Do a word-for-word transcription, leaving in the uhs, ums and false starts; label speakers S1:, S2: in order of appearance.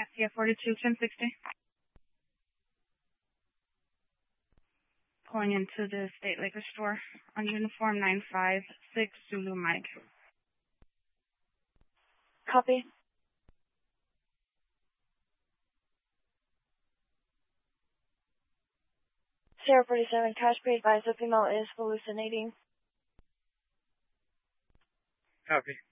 S1: Cassia forty-two ten sixty. Pulling into the State Liquor Store on uniform nine five six Zulu Mike.
S2: Copy. Sierra forty-seven, cash paid by the female is hallucinating.
S3: Copy.